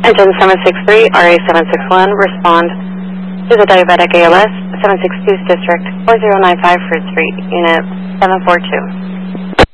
Engine 763, RA 761, respond to the diabetic ALS, 762th District, 4095 Fruit Street, Unit 742.